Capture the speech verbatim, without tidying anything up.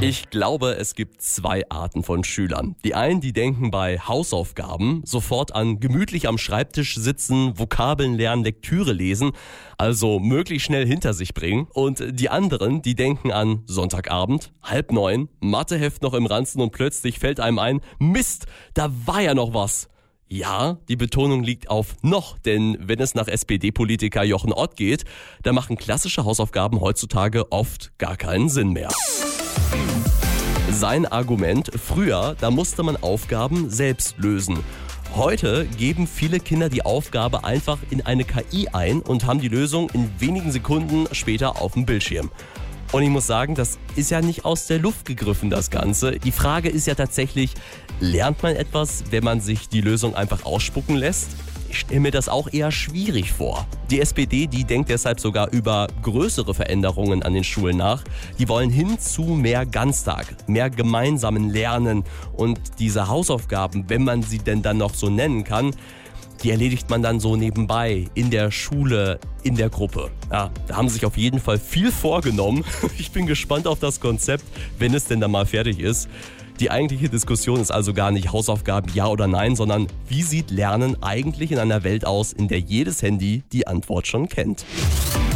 Ich glaube, es gibt zwei Arten von Schülern. Die einen, die denken bei Hausaufgaben sofort an gemütlich am Schreibtisch sitzen, Vokabeln lernen, Lektüre lesen, also möglichst schnell hinter sich bringen. Und die anderen, die denken an Sonntagabend, halb neun, Matheheft noch im Ranzen und plötzlich fällt einem ein, Mist, da war ja noch was. Ja, die Betonung liegt auf noch, denn wenn es nach S P D-Politiker Jochen Ott geht, da machen klassische Hausaufgaben heutzutage oft gar keinen Sinn mehr. Sein Argument, früher, da musste man Aufgaben selbst lösen. Heute geben viele Kinder die Aufgabe einfach in eine K I ein und haben die Lösung in wenigen Sekunden später auf dem Bildschirm. Und ich muss sagen, das ist ja nicht aus der Luft gegriffen, das Ganze. Die Frage ist ja tatsächlich, lernt man etwas, wenn man sich die Lösung einfach ausspucken lässt? Ich stelle mir das auch eher schwierig vor. Die S P D, die denkt deshalb sogar über größere Veränderungen an den Schulen nach. Die wollen hin zu mehr Ganztag, mehr gemeinsamen Lernen. Und diese Hausaufgaben, wenn man sie denn dann noch so nennen kann, die erledigt man dann so nebenbei, in der Schule, in der Gruppe. Ja, da haben sie sich auf jeden Fall viel vorgenommen. Ich bin gespannt auf das Konzept, wenn es denn dann mal fertig ist. Die eigentliche Diskussion ist also gar nicht Hausaufgaben ja oder nein, sondern wie sieht Lernen eigentlich in einer Welt aus, in der jedes Handy die Antwort schon kennt.